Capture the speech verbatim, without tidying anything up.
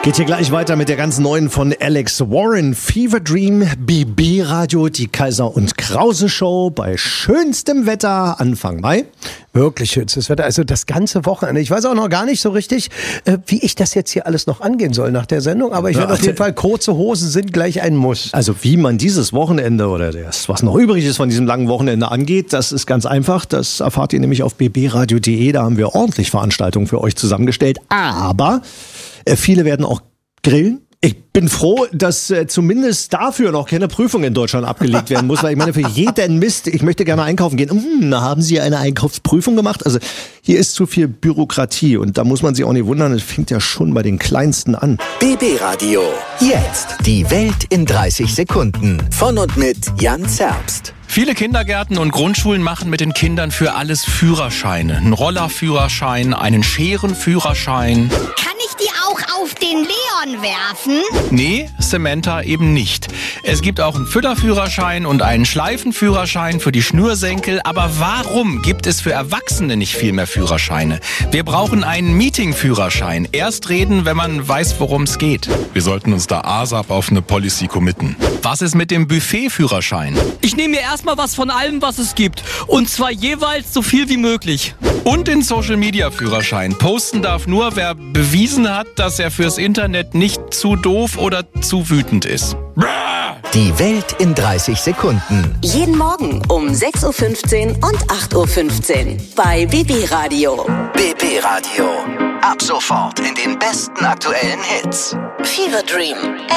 Geht hier gleich weiter mit der ganz neuen von Alex Warren. Fever Dream, B B-Radio, die Kaiser und Krause Show bei schönstem Wetter Anfang Mai. Wirklich schönstes Wetter, also das ganze Wochenende. Ich weiß auch noch gar nicht so richtig, äh, wie ich das jetzt hier alles noch angehen soll nach der Sendung, aber ich Ja, werde auf jeden Fall, kurze Hosen sind gleich ein Muss. Also wie man dieses Wochenende oder das, was noch übrig ist von diesem langen Wochenende angeht, das ist ganz einfach. Das erfahrt ihr nämlich auf b b radio punkt d e. Da haben wir ordentlich Veranstaltungen für euch zusammengestellt. Aber äh, viele werden auch grillen. Ich bin froh, dass äh, zumindest dafür noch keine Prüfung in Deutschland abgelegt werden muss, weil ich meine, für jeden Mist, ich möchte gerne einkaufen gehen. Hm, haben Sie eine Einkaufsprüfung gemacht? Also hier ist zu viel Bürokratie und da muss man sich auch nicht wundern, es fängt ja schon bei den Kleinsten an. B B-Radio. Jetzt die Welt in dreißig Sekunden. Von und mit Jan Zerbst. Viele Kindergärten und Grundschulen machen mit den Kindern für alles Führerscheine. Einen Rollerführerschein, einen Scherenführerschein. Kann ich die auch auf den Leon werfen? Nee, Samantha eben nicht. Es gibt auch einen Füllerführerschein und einen Schleifenführerschein für die Schnürsenkel. Aber warum gibt es für Erwachsene nicht viel mehr Führerscheine? Wir brauchen einen Meetingführerschein. Erst reden, wenn man weiß, worum es geht. Wir sollten uns da ASAP auf eine Policy committen. Was ist mit dem Buffetführerschein? Ich nehme mir erstmal was von allem, was es gibt. Und zwar jeweils so viel wie möglich. Und den Social-Media-Führerschein. Posten darf nur, wer bewiesen hat, dass er fürs Internet nicht zu doof oder zu wütend ist. Die Welt in dreißig Sekunden. Jeden Morgen um sechs Uhr fünfzehn und acht Uhr fünfzehn bei B B-Radio. B B-Radio. Ab sofort in den besten aktuellen Hits. Fever Dream.